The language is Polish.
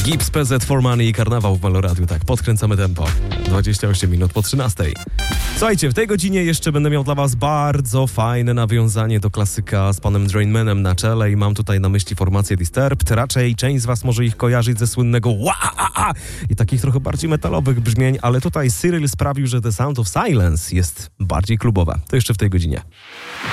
Gibbs, PZ, For Money i Karnawał w Meloradiu. Tak, podkręcamy tempo. 28 minut po 13. Słuchajcie, w tej godzinie jeszcze będę miał dla was bardzo fajne nawiązanie do klasyka z panem Drainmanem na czele i mam tutaj na myśli formację Disturbed. Raczej część z was może ich kojarzyć ze słynnego wa i takich trochę bardziej metalowych brzmień, ale tutaj Cyril sprawił, że The Sound of Silence jest bardziej klubowe. To jeszcze w tej godzinie.